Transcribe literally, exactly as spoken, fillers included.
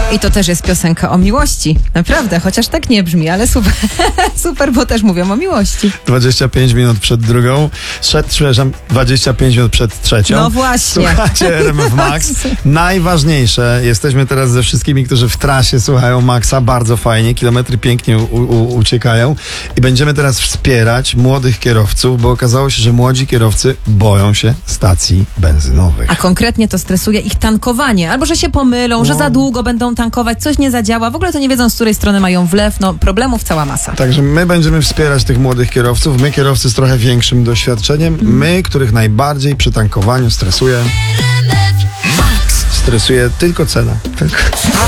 I to też jest piosenka o miłości. Naprawdę, chociaż tak nie brzmi, ale super, super, bo też mówią o miłości. dwadzieścia pięć minut przed drugą, przed, przepraszam, dwadzieścia pięć minut przed trzecią. No właśnie. Słuchacie R M F Max. Najważniejsze, jesteśmy teraz ze wszystkimi, którzy w trasie słuchają Maxa, bardzo fajnie, kilometry pięknie u, u, uciekają i będziemy teraz wspierać młodych kierowców, bo okazało się, że młodzi kierowcy boją się stacji benzynowych. A konkretnie to stresuje ich tankowanie, albo że się pomylą, że za długo będą tankować, coś nie zadziała, w ogóle to nie wiedzą, z której strony mają wlew, no problemów cała masa. Także my będziemy wspierać tych młodych kierowców, my kierowcy z trochę większym doświadczeniem, my, których najbardziej przy tankowaniu stresuje, stresuje tylko cena. Tylko.